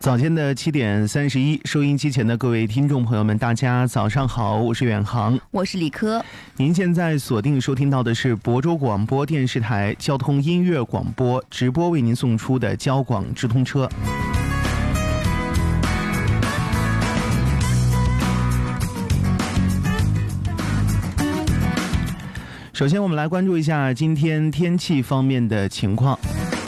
早间的7点31，收音机前的各位听众朋友们，大家早上好，我是远航， 我是李科。 您现在锁定收听到的是亳州广播电视台交通音乐广播直播为您送出的交广直通车。首先我们来关注一下今天天气方面的情况。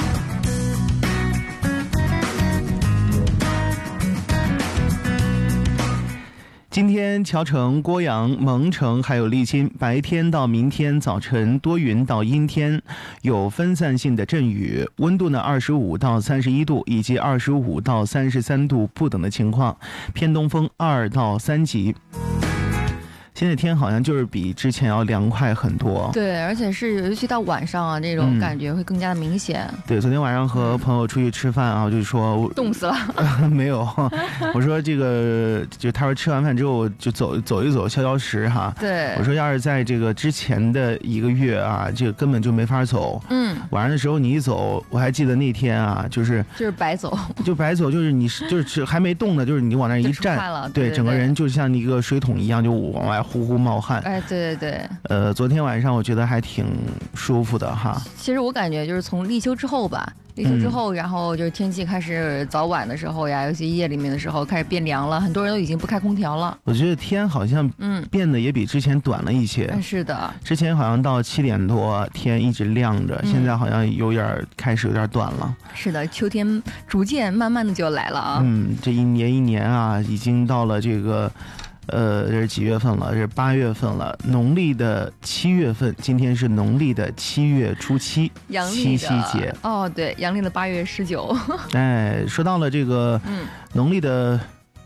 今天谯城、郭阳、蒙城还有利津，白天到明天早晨多云到阴天，有分散性的阵雨，温度呢25到31度，以及25到33度不等的情况，偏东风2到3级。现在天好像就是比之前要凉快很多， 对，而且是尤其到晚上啊，这种感觉会更加的明显。 对，昨天晚上和朋友出去吃饭啊，就是说冻死了。 没有，我说这个就他说吃完饭之后就走一走消消食哈。 对， 我说要是在这个之前的1个月啊，这个根本就没法走。晚上的时候你一走，我还记得那天啊，就是白走， 就是你就是还没动呢，就是你往那一站，对，整个人就像一个水桶一样，就往外呼呼冒汗。 哎，对对对。 昨天晚上我觉得还挺舒服的哈。 其实我感觉就是从立秋之后吧，然后就是天气开始早晚的时候呀，尤其夜里面的时候开始变凉了，很多人都已经不开空调了。 我觉得天好像变得也比之前短了一些。 是的，之前好像到7点多天一直亮着，现在好像开始有点短了。 是的，秋天逐渐慢慢的就来了啊。 这一年啊，已经到了这个。这是几月份了？这是8月份了，农历的7月份，今天是农历的7月初7，七夕节。 哦，对，阳历的8月19。 哎，说到了这个农历的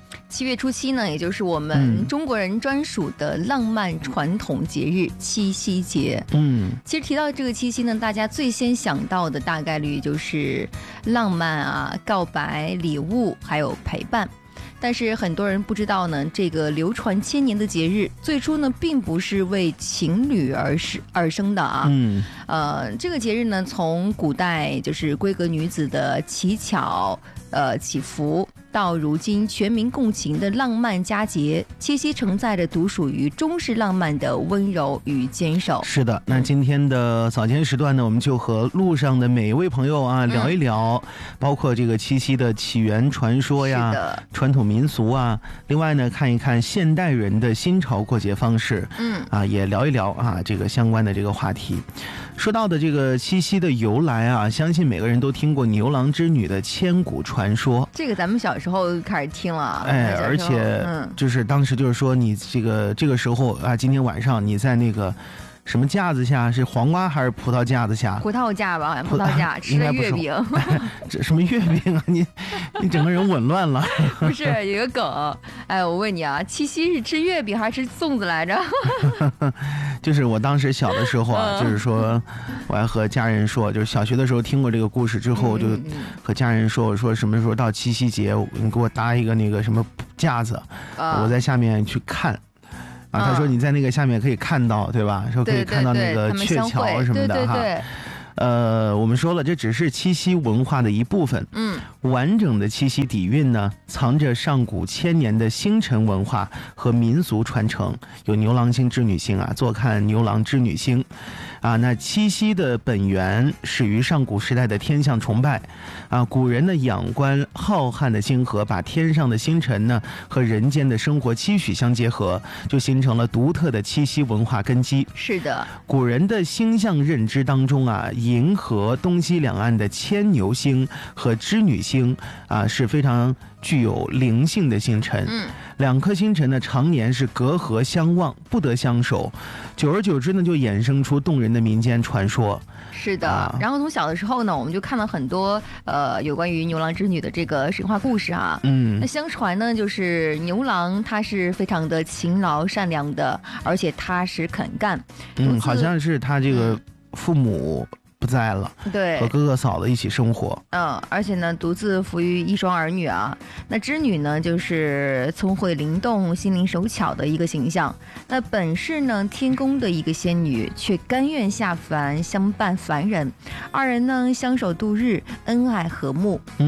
7月初7呢，也就是我们中国人专属的浪漫传统节日七夕节。其实提到这个七夕呢，大家最先想到的大概率就是浪漫啊、告白、礼物，还有陪伴。但是很多人不知道呢，这个流传千年的节日，最初呢并不是为情侣而生的啊。这个节日呢，从古代就是闺阁女子的乞巧、祈福，到如今全民共情的浪漫佳节，七夕承载着独属于中式浪漫的温柔与坚守。 是的，那今天的早间时段呢，我们就和路上的每一位朋友啊聊一聊，包括这个七夕的起源传说呀、传统民俗啊，另外呢看一看现代人的新潮过节方式，也聊一聊啊这个相关的这个话题。说到的这个七夕的由来啊，相信每个人都听过牛郎织女的千古传说。 这个咱们小时候开始听了， 而且就是当时就是说你这个时候啊，今天晚上你在那个什么架子下，是黄瓜还是葡萄架子下？ 葡萄架吧，葡萄架吃的月饼。 这什么月饼啊？你整个人紊乱了。 不是，有个梗，哎，我问你啊，七夕是吃月饼还是吃粽子来着？ 就是我当时小的时候啊，就是说我还和家人说，就是小学的时候听过这个故事之后，我就和家人说，我说什么时候到七夕节，你给我搭一个那个什么架子，我在下面去看。他说你在那个下面可以看到，对吧？说可以看到那个鹊桥什么的哈。我们说了，这只是七夕文化的一部分。完整的七夕底蕴呢，藏着上古千年的星辰文化和民俗传承。有牛郎星、织女星啊，坐看牛郎织女星。那七夕的本源始于上古时代的天象崇拜。古人呢仰观浩瀚的星河，把天上的星辰呢和人间的生活期许相结合，就形成了独特的七夕文化根基。 是的， 古人的星象认知当中啊，银河东西两岸的牵牛星和织女星是非常具有灵性的星辰。两颗星辰呢常年是隔河相望，不得相守，久而久之呢就衍生出动人的民间传说。 是的，然后从小的时候呢，我们就看了很多有关于牛郎织女的这个神话故事啊。那相传呢，就是牛郎他是非常的勤劳善良的，而且踏实肯干。 好像是他这个父母不在了， 对， 和哥哥嫂子一起生活。 而且呢，独自抚育一双儿女啊。那织女呢，就是聪慧灵动、心灵手巧的一个形象。那本是呢天宫的一个仙女，却甘愿下凡相伴凡人。二人呢相守度日，恩爱和睦。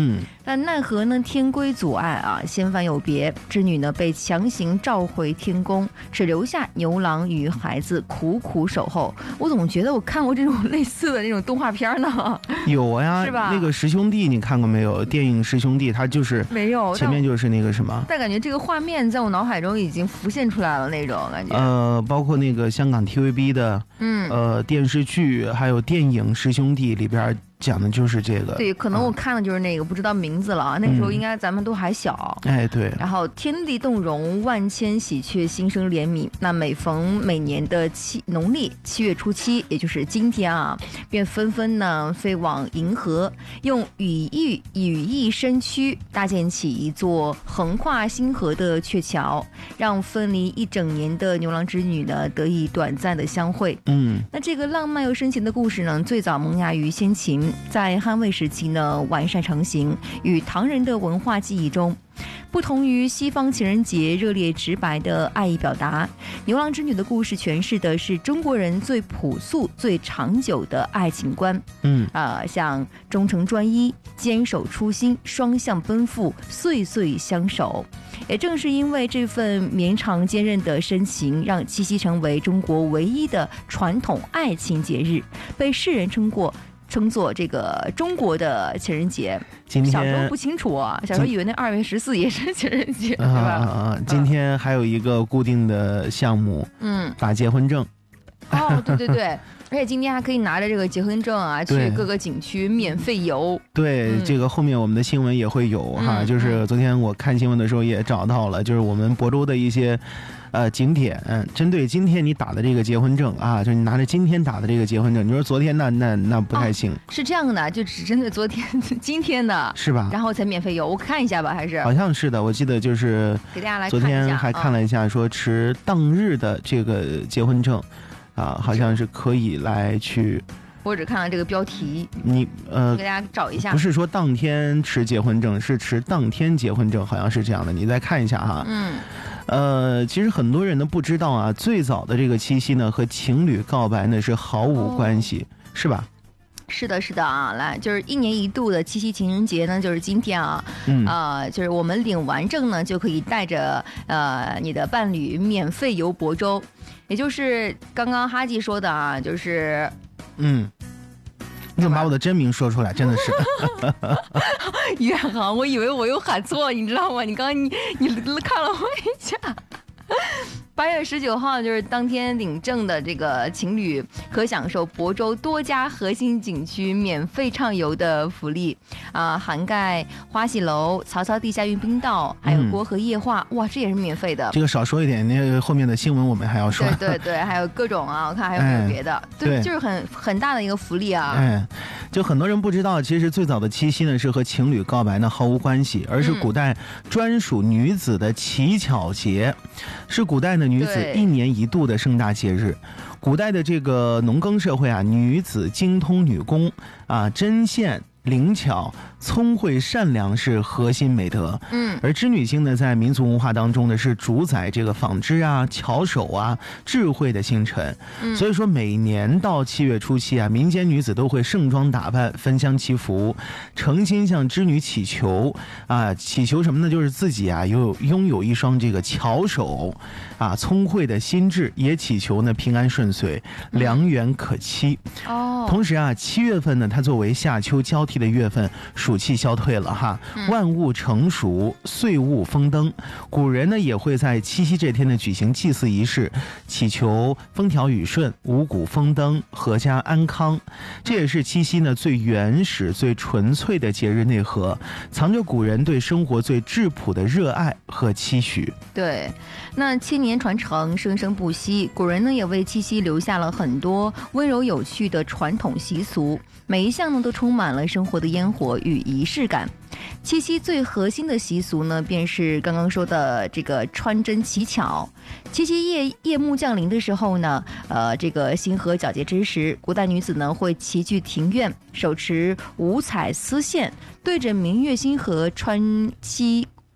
但奈何呢天规阻碍啊，先凡有别，织女呢被强行召回天宫，只留下牛郎与孩子苦苦守候。我总觉得我看过这种类似的那种动画片呢。 有呀， 是吧？ 那个十兄弟你看过没有？电影十兄弟，它就是没有， 前面就是那个什么， 但感觉这个画面在我脑海中已经浮现出来了那种感觉。 包括那个香港 TVB 的电视剧，还有电影十兄弟里边讲的就是这个。 对，可能我看的就是那个，不知道名字了啊。那时候应该咱们都还小。 哎，对。 然后天地动容，万千喜鹊心生怜悯。那每逢每年的农历7月初7，也就是今天啊，便纷纷呢飞往银河，用羽翼身躯搭建起一座横跨星河的鹊桥，让分离一整年的牛郎织女呢得以短暂的相会。那这个浪漫又深情的故事呢，最早萌芽于先秦，在汉魏时期呢完善成型，与唐人的文化记忆中。不同于西方情人节热烈直白的爱意表达，牛郎织女的故事诠释的是中国人最朴素、最长久的爱情观。像忠诚专一、坚守初心、双向奔赴、岁岁相守。也正是因为这份绵长坚韧的深情，让七夕成为中国唯一的传统爱情节日，被世人称作这个中国的情人节。小时候不清楚啊，小时候以为那2月14也是情人节，对吧？ 今天还有一个固定的项目，打结婚证。 哦，对对对。而且今天还可以拿着这个结婚证啊，去各个景区免费游。对， 这个后面我们的新闻也会有哈。就是昨天我看新闻的时候也找到了，就是我们亳州的一些景点，针对今天你打的这个结婚证啊，就你拿着今天打的这个结婚证，你说昨天那不太行。 是这样的，就只针对昨天今天的， 是吧？ 然后才免费游，我看一下吧，还是好像是的，我记得就是给大家来看一下。 昨天还看了一下，说持当日的这个结婚证。好像是可以来去。 我只看了这个标题， 你给大家找一下。 不是说当天持结婚证，是持当天结婚证，好像是这样的。你再看一下哈。其实很多人都不知道啊，最早的这个七夕呢，和情侣告白呢是毫无关系，是吧？ 是的，是的啊，来，就是1年1度的七夕情人节呢，就是今天啊，就是我们领完证呢，就可以带着你的伴侣免费游亳州，也就是刚刚哈吉说的啊，就是你怎么把我的真名说出来？真的是远航，我以为我又喊错，你知道吗？你刚刚你看了我一下。8月19号就是当天领证的这个情侣可享受亳州多家核心景区免费畅游的福利涵盖花戏楼、曹操地下运兵道，还有国河夜话，哇，这也是免费的。 这个少说一点，那个后面的新闻我们还要说。 对对对，还有各种啊，我看还有没有别的？对，就是很大的一个福利啊。 就很多人不知道，其实最早的七夕呢是和情侣告白呢毫无关系，而是古代专属女子的乞巧节，是古代的女子1年1度的盛大节日。古代的这个农耕社会啊，女子精通女工针线、灵巧、聪慧、善良是核心美德。而织女星呢，在民族文化当中呢，是主宰这个纺织啊、巧手啊、智慧的星辰。所以说，每年到7月初7啊，民间女子都会盛装打扮，焚香祈福，诚心向织女祈求祈求什么呢？就是自己拥有一双这个巧手聪慧的心智，也祈求呢平安顺遂、良缘可期。同时7月份呢，它作为夏秋交替的月份，暑气消退了哈，万物成熟，岁物丰登。古人呢也会在七夕这天呢举行祭祀仪式，祈求风调雨顺、五谷丰登、阖家安康。这也是七夕呢最原始、最纯粹的节日内核，藏着古人对生活最质朴的热爱和期许。 对，那千年传承，生生不息。古人呢也为七夕留下了很多温柔有趣的传统习俗，每一项呢都充满了生活的烟火与仪式感。七夕最核心的习俗呢，便是刚刚说的这个穿针乞巧。七夕夜幕降临的时候呢，这个星河皎洁之时，古代女子呢会齐聚庭院，手持五彩丝线，对着明月星河穿七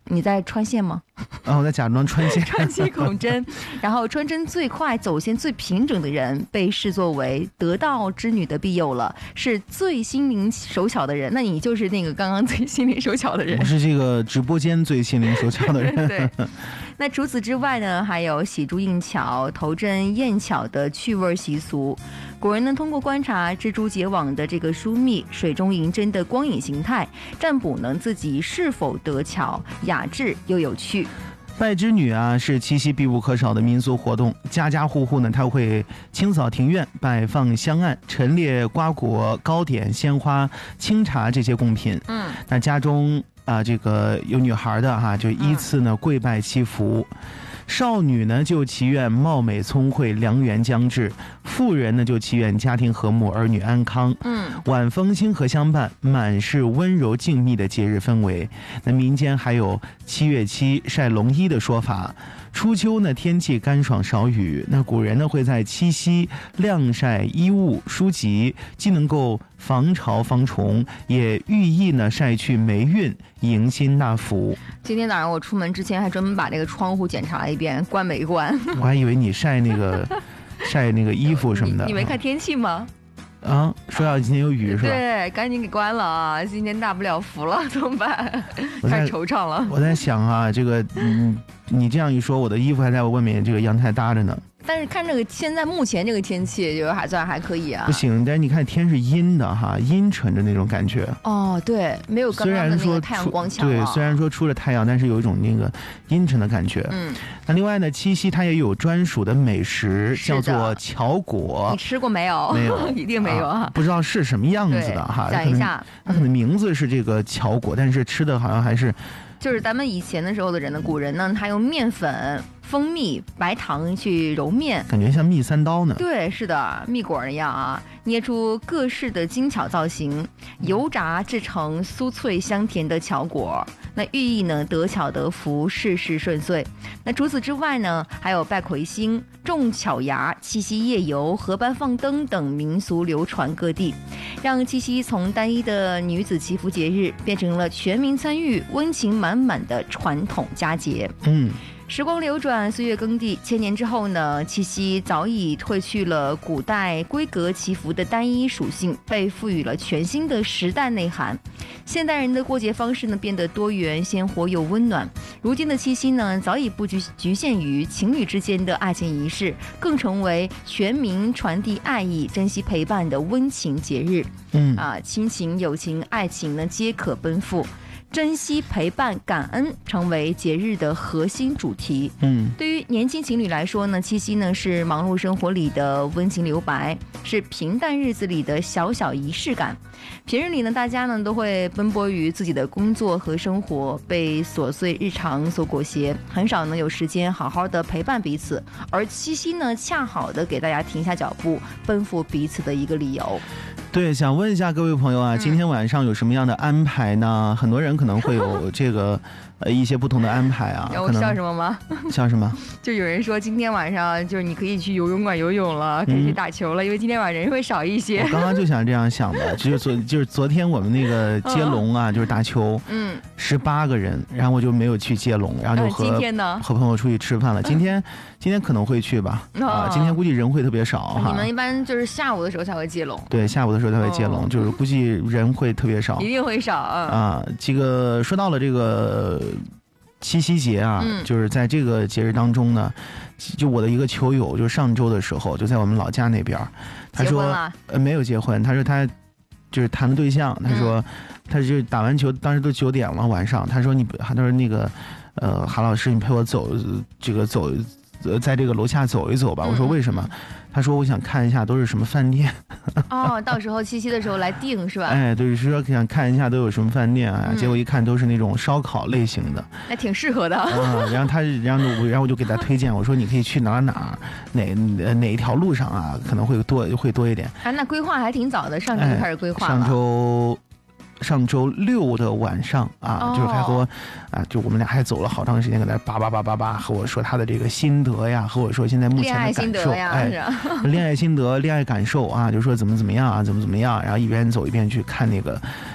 你在穿线吗？ 我在假装穿线， 穿线孔针。然后穿针最快、走线最平整的人，被视作为得道之女的庇佑了，是最心灵手巧的人。那你就是那个刚刚最心灵手巧的人。 我是这个直播间最心灵手巧的人。 对。那除此之外呢，还有洗珠印巧、头针验巧的趣味习俗。古人呢，通过观察蜘蛛结网的这个疏密、水中银针的光影形态，占卜呢自己是否得巧，雅致又有趣。 拜织女啊，是七夕必不可少的民俗活动。家家户户呢，他会清扫庭院，摆放香案，陈列瓜果、糕点、鲜花、清茶这些贡品。那家中这个有女孩的就依次呢跪拜祈福。少女呢就祈愿貌美聪慧，良缘将至；妇人呢就祈愿家庭和睦，儿女安康。晚风清和相伴，满是温柔静谧的节日氛围。那民间还有7月7晒龙衣的说法。初秋呢，天气干爽少雨，那古人呢会在七夕晾晒衣物、书籍，既能够防潮防虫，也寓意呢晒去霉运，迎新纳福。 今天早上我出门之前还专门把这个窗户检查了一遍，关没关？ 我还以为你晒那个衣服什么的。 你没看天气吗？ 说要今天有雨是吧？ 对，赶紧给关了啊！今天大不了服了，怎么办？太惆怅了。 我在想这个你这样一说，我的衣服还在我外面这个阳台搭着呢。 但是看这个现在目前这个天气，就还算还可以啊。 不行，但是你看天是阴的阴沉的那种感觉。 对，没有刚刚的那个太阳光强。 对，虽然说出了太阳，但是有一种那个阴沉的感觉。那另外呢，七夕它也有专属的美食，叫做巧果。 你吃过没有？ 没有， 一定没有不知道是什么样子的讲一下， 它可能名字是这个巧果，但是吃的好像还是。 就是咱们以前的时候的人古人呢，他用面粉、蜂蜜、白糖去揉面， 感觉像蜜三刀呢。 对，是的，蜜果一样啊，捏出各式的精巧造型，油炸制成酥脆香甜的巧果。那寓意呢，得巧得福，事事顺遂。那除此之外呢，还有拜魁星、种巧芽、七夕夜游、河畔放灯等民俗流传各地，让七夕从单一的女子祈福节日变成了全民参与、温情满满的传统佳节。时光流转，岁月更替，千年之后呢，七夕早已褪去了古代规格祈福的单一属性，被赋予了全新的时代内涵。现代人的过节方式呢，变得多元、鲜活又温暖。如今的七夕呢，早已不局限于情侣之间的爱情仪式，更成为全民传递爱意、珍惜陪伴的温情节日。亲情、友情、爱情呢，皆可奔赴。珍惜、陪伴、感恩成为节日的核心主题。对于年轻情侣来说呢，七夕呢是忙碌生活里的温情留白，是平淡日子里的小小仪式感。平日里呢，大家呢都会奔波于自己的工作和生活，被琐碎日常所裹挟，很少能有时间好好的陪伴彼此。而七夕呢，恰好的给大家停下脚步，奔赴彼此的一个理由。 对，想问一下各位朋友今天晚上有什么样的安排呢？很多人可能会有这个一些不同的安排我笑什么吗？ 笑什么？ 就有人说今天晚上就是你可以去游泳馆游泳了，可以去打球了，因为今天晚上人会少一些。 我刚刚就想这样想的，就是昨天我们那个接龙就是打球，18个人，然后我就没有去接龙，然后就今天呢和朋友出去吃饭了。今天可能会去吧，今天估计人会特别少你们一般就是下午的时候才会接龙？ 对，下午的时候才会接龙，就是估计人会特别少， 一定会少这个说到了这个七夕节就是在这个节日当中呢，就我的一个球友，就上周的时候就在我们老家那边，他说没有结婚，他说他就是谈了对象，他说他就打完球，当时都9点了晚上，他说那个韩老师你陪我走在这个楼下走一走吧。我说为什么？他说我想看一下都是什么饭店。 到时候七夕的时候来订是吧？ 对，是说想看一下都有什么饭店结果一看都是那种烧烤类型的， 那挺适合的。 然后我就给他推荐，我说你可以去哪一条路上可能会多一点。 那规划还挺早的，上周就开始规划了。 上周6的晚上就是还和我就我们俩还走了好长时间，跟他叭和我说他的这个心得呀，和我说现在目前的感受，恋爱心得、恋爱感受就说怎么样怎么样，然后一边走一边去看那个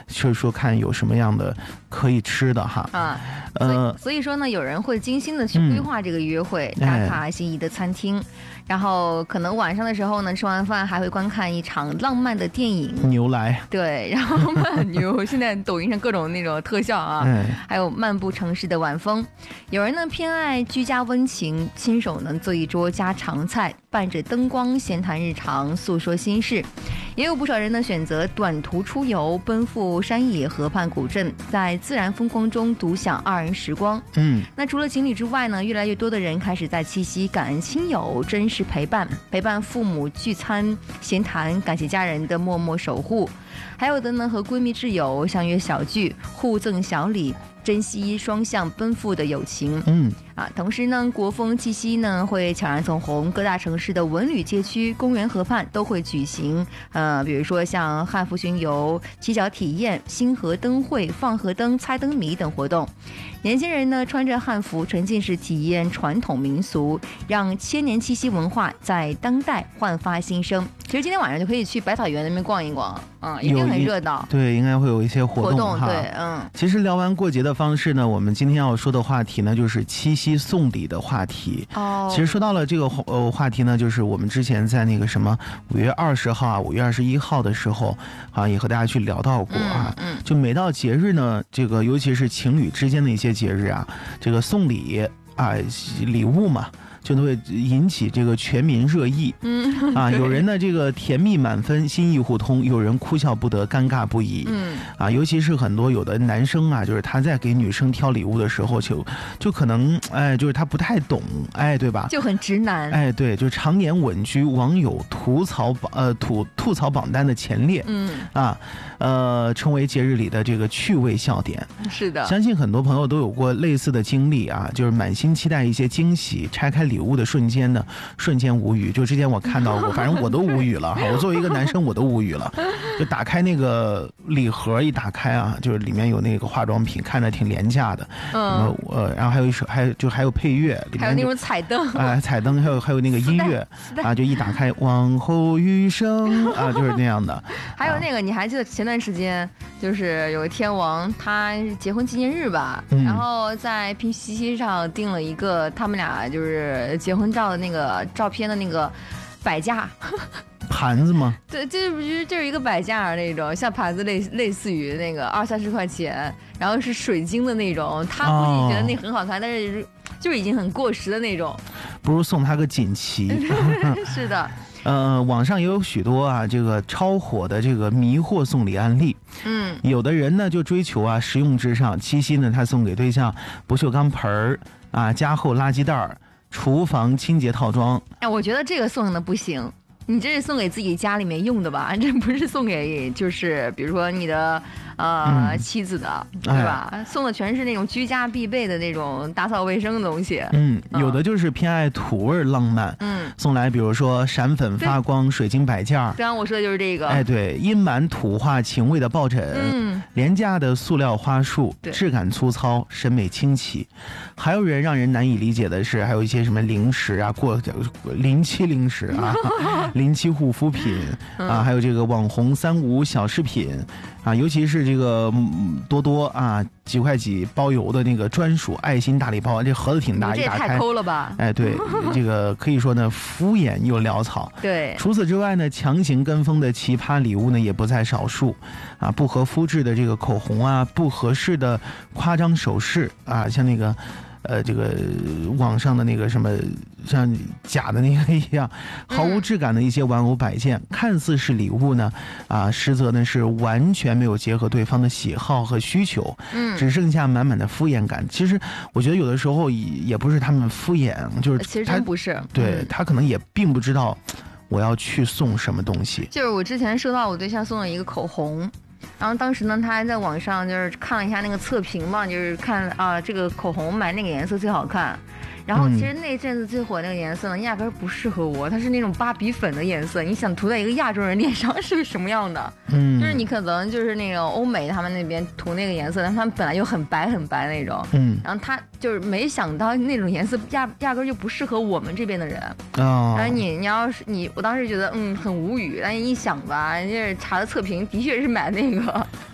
说看有什么样的可以吃的哈。 所以说呢，有人会精心的去规划这个约会，打卡心仪的餐厅，然后可能晚上的时候呢，吃完饭还会观看一场浪漫的电影《 牛来》。 对，然后慢牛，现在抖音上各种那种特效啊，还有漫步城市的晚风。有人呢偏爱居家温情，亲手呢做一桌家常菜，伴着灯光闲谈日常，诉说心事。也有不少人呢选择短途出游，奔赴山野河畔古镇，在自然风光中独享2人时光。那除了情侣之外呢，越来越多的人开始在七夕感恩亲友，珍视陪伴父母聚餐闲谈，感谢家人的默默守护。还有的呢和闺蜜挚友相约小聚，互赠小礼，珍惜双向奔赴的友情。同时呢，国风七夕呢会悄然走红，各大城市的文旅街区、公园河畔都会举行比如说像汉服巡游、骑脚体验、星河灯会、放河灯、猜灯谜等活动。年轻人呢穿着汉服，沉浸式体验传统民俗，让千年七夕文化在当代焕发新生。其实今天晚上就可以去百草园那边逛一逛，一定很热闹。 对，应该会有一些活动哈。 对， 其实聊完过节的方式呢，我们今天要说的话题呢，就是七夕送礼的话题。其实说到了这个话题呢，就是我们之前在那个什么5月20号啊、5月21号的时候啊，也和大家去聊到过啊。就每到节日呢，这个尤其是情侣之间的一些节日啊，这个送礼啊，礼物嘛，就会引起这个全民热议。有人呢这个甜蜜满分，心意互通；有人哭笑不得，尴尬不已。尤其是很多有的男生啊，就是他在给女生挑礼物的时候，就可能就是他不太懂，对吧？ 就很直男。 对，就常年稳居网友吐槽榜单的前列。成为节日里的这个趣味笑点。 是的， 相信很多朋友都有过类似的经历啊，就是满心期待一些惊喜，拆开礼物的瞬间呢，瞬间无语。就之前我看到过，反正我都无语了哈。我作为一个男生，我都无语了。就打开那个礼盒，一打开啊，就是里面有那个化妆品，看着挺廉价的。然后还有配乐，里面还有那种彩灯， 彩灯，还有那个音乐啊，就一打开，往后余生啊，就是那样的。 还有那个，你还记得前段时间就是有个天王，他结婚纪念日吧，然后在拼夕夕上订了一个他们俩就是结婚照的那个照片的那个摆架。 盘子吗？ 对，就是一个摆架那种，像盘子类似于那个20-30块钱，然后是水晶的那种。他估计觉得那很好看，但是就是已经很过时的那种。 不如送他个锦旗。 是的。 网上也有许多啊，这个超火的这个迷惑送礼案例。有的人呢就追求啊实用至上，七夕呢他送给对象不锈钢盆儿啊、加厚垃圾袋、厨房清洁套装。 我觉得这个送的不行。你这是送给自己家里面用的吧？这不是送给就是比如说你的妻子的，对吧？送的全是那种居家必备的那种打扫卫生的东西。 有的就是偏爱土味浪漫，送来比如说闪粉发光水晶摆件。 刚刚我说的就是这个。 对，阴满土化情味的抱枕，廉价的塑料花束，质感粗糙，审美清奇。还有人让人难以理解的是，还有一些什么零食啊，临期零食啊。临期护肤品啊，还有这个网红3-5小饰品啊，尤其是这个多多啊，几块几包邮的那个专属爱心大礼包，这盒子挺大， 这也太抠了吧？ 对，这个可以说呢，敷衍又潦草。 对， 除此之外呢，强行跟风的奇葩礼物呢也不在少数啊，不合肤质的这个口红啊，不合适的夸张首饰啊，像那个。这个网上的那个什么像假的那个一样，毫无质感的一些玩偶摆件，看似是礼物呢，实则呢是完全没有结合对方的喜好和需求，只剩下满满的敷衍感。其实我觉得有的时候也不是他们敷衍，就是其实真不是， 对他可能也并不知道我要去送什么东西。 就是我之前收到我对象送了一个口红。然后当时呢，他还在网上就是看了一下那个测评嘛，就是看这个口红买那个颜色最好看。然后其实那阵子最火那个颜色呢，压根儿不适合我，它是那种芭比粉的颜色。你想涂在一个亚洲人脸上是个什么样的？就是你可能就是那种欧美他们那边涂那个颜色，但他们本来就很白很白那种。然后他就是没想到那种颜色压根儿就不适合我们这边的人。然后你要是我当时觉得很无语，但一想吧，就是查的测评的确是买那个。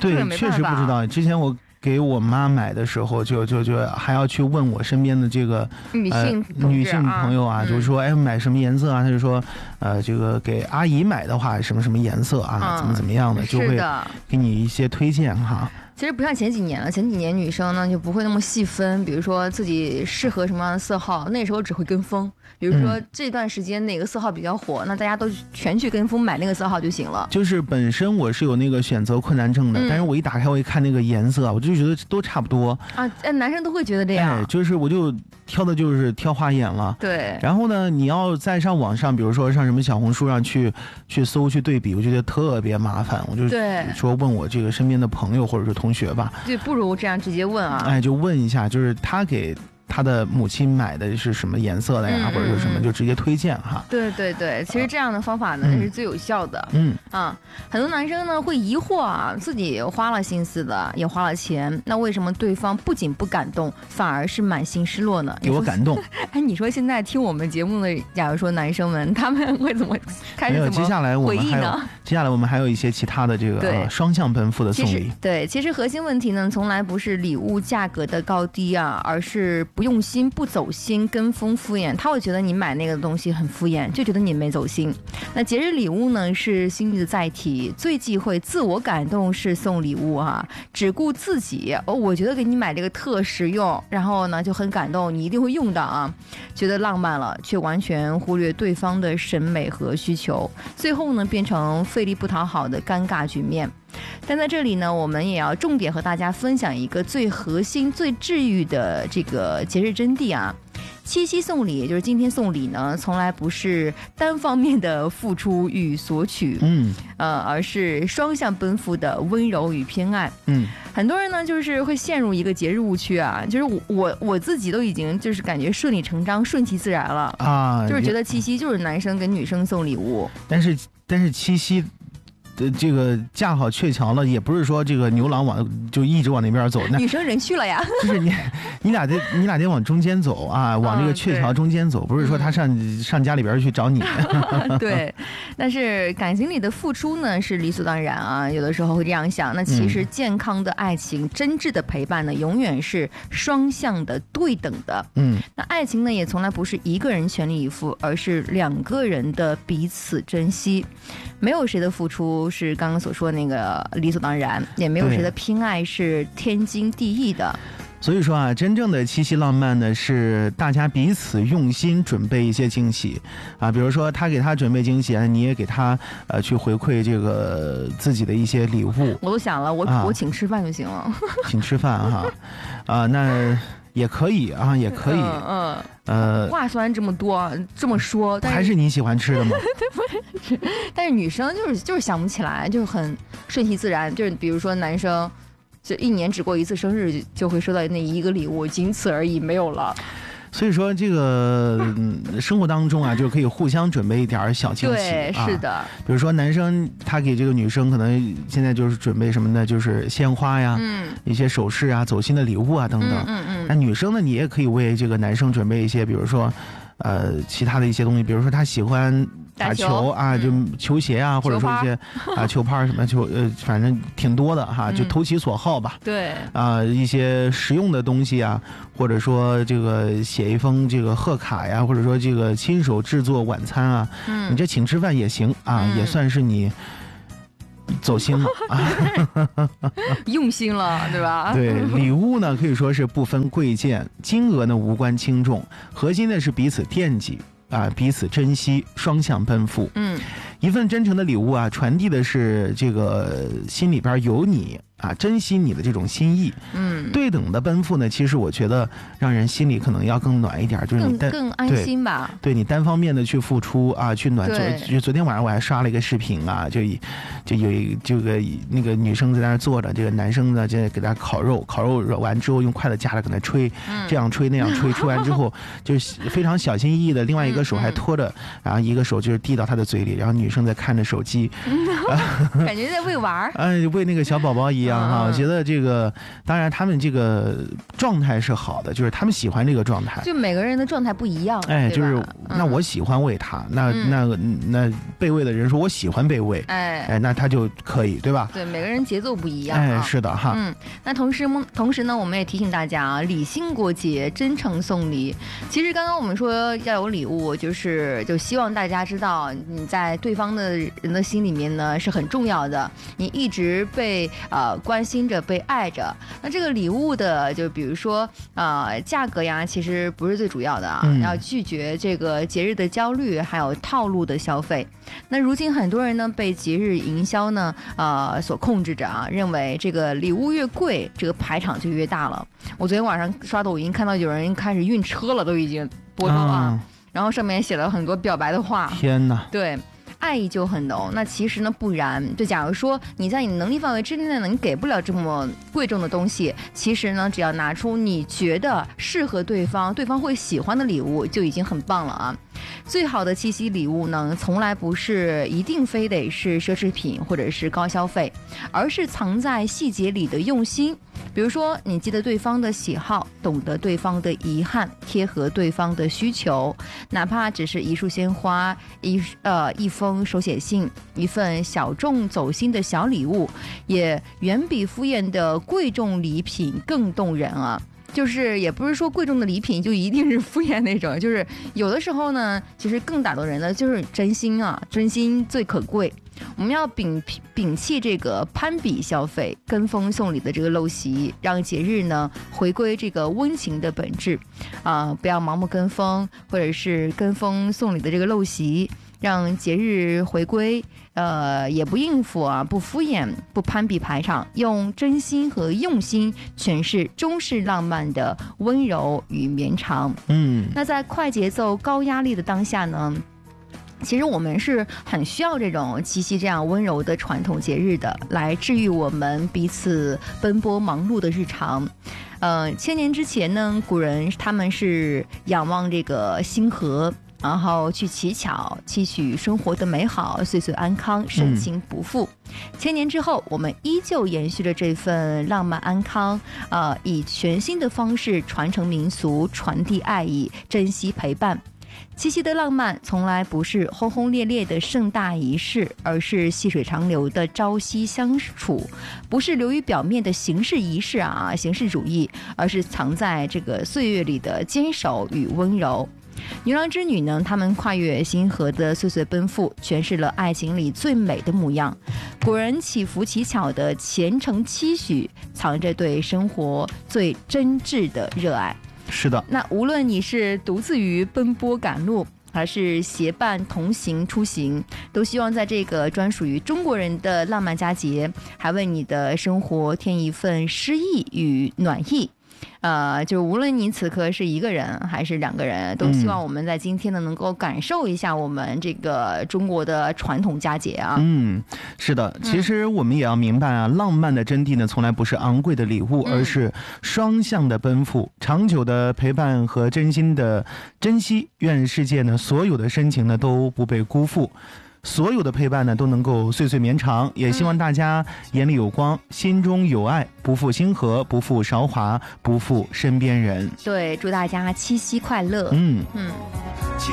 对，确实不知道。之前我给我妈买的时候，就还要去问我身边的这个女性朋友啊，就是说，哎，买什么颜色啊？他就说，这个给阿姨买的话，什么颜色啊，怎么样的，就会给你一些推荐哈。 其实不像前几年了，前几年女生呢就不会那么细分，比如说自己适合什么样的色号，那时候只会跟风。比如说这段时间哪个色号比较火，那大家都全去跟风买那个色号就行了。 就是本身我是有那个选择困难症的，但是我一打开我一看那个颜色，我就觉得都差不多啊。男生都会觉得这样， 就是我就挑花眼了。 对。 然后呢，你要再上网上，比如说上什么小红书上去搜去对比，我觉得特别麻烦。我就说问我这个身边的朋友或者是同学吧， 对，不如这样直接问啊。 就问一下，就是他给他的母亲买的是什么颜色的呀，或者是什么，就直接推荐哈。 对，其实这样的方法呢是最有效的。很多男生呢会疑惑啊，自己花了心思的，也花了钱，那为什么对方不仅不感动，反而是满心失落呢？ 给我感动。 哎，你说现在听我们节目的，假如说男生们，他们会怎么开始？ 接下来我们还有一些其他的这个双向奔赴的送礼。 其实核心问题呢，从来不是礼物价格的高低啊，而是不用心、不走心、跟风敷衍。他会觉得你买那个东西很敷衍，就觉得你没走心。那节日礼物呢，是心意的载体，最忌讳自我感动式送礼物啊，只顾自己。我觉得给你买这个特实用，然后呢就很感动，你一定会用的啊，觉得浪漫了，却完全忽略对方的审美和需求，最后呢变成费力不讨好的尴尬局面。但在这里呢，我们也要重点和大家分享一个最核心、最治愈的这个节日真谛啊。七夕送礼，也就是今天送礼呢，从来不是单方面的付出与索取，而是双向奔赴的温柔与偏爱。很多人呢就是会陷入一个节日误区啊，就是我自己都已经就是感觉顺理成章、顺其自然了啊，就是觉得七夕就是男生给女生送礼物， 但是七夕这个架好鹊桥了，也不是说这个牛郎就一直往那边走， 女生人去了呀。 就是你俩得往中间走啊，往这个鹊桥中间走，不是说他上家里边去找你。 对，但是感情里的付出呢是理所当然啊，有的时候会这样想。那其实健康的爱情、真挚的陪伴呢，永远是双向的、对等的。那爱情呢也从来不是一个人全力以赴，而是两个人的彼此珍惜。没有谁的付出是刚刚所说的那个理所当然，也没有谁的偏爱是天经地义的。 所以说啊，真正的七夕浪漫呢，是大家彼此用心准备一些惊喜啊，比如说他给他准备惊喜，你也给他去回馈这个自己的一些礼物。 我都想了，我请吃饭就行了。 请吃饭哈，那也可以啊，也可以。 话虽然这么多，这么说，但是还是你喜欢吃的吗？ 但是女生就是想不起来，就很顺其自然。就是比如说男生，就一年只过一次生日，就会收到那一个礼物，仅此而已，没有了。 所以说这个生活当中啊，就可以互相准备一点小惊喜。 对，是的。 比如说男生他给这个女生可能现在就是准备什么呢？就是鲜花呀，一些首饰啊，走心的礼物啊等等。那女生呢，你也可以为这个男生准备一些，比如说其他的一些东西，比如说他喜欢打球啊，就球鞋啊，或者说一些球拍什么反正挺多的哈，就投其所好吧。 对一些实用的东西啊，或者说这个写一封这个贺卡呀，或者说这个亲手制作晚餐啊，你这请吃饭也行啊，也算是你走心了用心了，对吧？ 对，礼物呢可以说是不分贵贱，金额呢无关轻重，核心的是彼此惦记啊，彼此珍惜，双向奔赴。一份真诚的礼物啊，传递的是这个心里边有你啊，珍惜你的这种心意。对等的奔赴呢，其实我觉得让人心里可能要更暖一点，就是你更安心吧。 对你单方面的去付出啊，去暖。昨天晚上我还刷了一个视频啊，就有这个那个女生在那儿坐着，这个男生呢就给她烤肉完之后用筷子夹着给她吹，这样吹那样吹，吹完之后就是非常小心翼翼的，另外一个手还拖着，然后一个手就是递到她的嘴里，然后女生在看着手机， 感觉在喂娃儿， 喂那个小宝宝一样。 样哈。我觉得这个，当然他们这个状态是好的，就是他们喜欢这个状态。 就每个人的状态不一样。 哎，就是那我喜欢喂他，那被喂的人说我喜欢被喂，哎，那他就可以，对吧？ 对，每个人节奏不一样。 哎，是的哈。 那同时呢，我们也提醒大家啊，理性过节，真诚送礼。其实刚刚我们说要有礼物，就希望大家知道你在对方的人的心里面呢是很重要的，你一直被关心着，被爱着。那这个礼物的，就比如说价格呀，其实不是最主要的啊，要拒绝这个节日的焦虑，还有套路的消费。那如今很多人呢被节日营销呢所控制着啊，认为这个礼物越贵，这个排场就越大了。我昨天晚上刷抖音看到有人开始运车了，都已经播动啊，然后上面写了很多表白的话。 天哪！ 对。爱意就很浓，那其实呢不然。就假如说你在你能力范围之内呢，你给不了这么贵重的东西，其实呢，只要拿出你觉得适合对方会喜欢的礼物，就已经很棒了啊。最好的七夕礼物呢，从来不是一定非得是奢侈品或者是高消费，而是藏在细节里的用心。比如说，你记得对方的喜好，懂得对方的遗憾，贴合对方的需求，哪怕只是一束鲜花，一封手写信，一份小众走心的小礼物，也远比敷衍的贵重礼品更动人啊。就是也不是说贵重的礼品就一定是敷衍那种，就是有的时候呢，其实更打动人的就是真心啊，真心最可贵。我们要摒弃这个攀比消费、跟风送礼的这个陋习，让节日呢回归这个温情的本质不要盲目跟风，或者是跟风送礼的这个陋习，让节日回归也不应付啊，不敷衍，不攀比排场，用真心和用心诠释中式浪漫的温柔与绵长。那在快节奏、高压力的当下呢，其实我们是很需要这种七夕这样温柔的传统节日的，来治愈我们彼此奔波忙碌的日常。千年之前呢，古人他们是仰望这个星河，然后去乞巧，期许生活的美好，岁岁安康，深情不负。千年之后，我们依旧延续着这份浪漫安康，以全新的方式传承民俗，传递爱意，珍惜陪伴。七夕的浪漫从来不是轰轰烈烈的盛大仪式，而是细水长流的朝夕相处，不是流于表面的形式仪式形式主义，而是藏在这个岁月里的坚守与温柔。牛郎织女呢，他们跨越星河的岁岁奔赴，诠释了爱情里最美的模样。古人祈福乞巧的虔诚期许，藏着对生活最真挚的热爱。 是的， 那无论你是独自于奔波赶路，还是携伴同行出行，都希望在这个专属于中国人的浪漫佳节，还为你的生活添一份诗意与暖意。就无论你此刻是一个人还是两个人，都希望我们在今天呢能够感受一下我们这个中国的传统佳节啊。 是的，其实我们也要明白啊，浪漫的真谛呢，从来不是昂贵的礼物，而是双向的奔赴，长久的陪伴和真心的珍惜。愿世界呢所有的深情呢都不被辜负，所有的陪伴呢都能够岁岁绵长。也希望大家眼里有光，心中有爱，不负星河，不负韶华，不负身边人。 对，祝大家七夕快乐。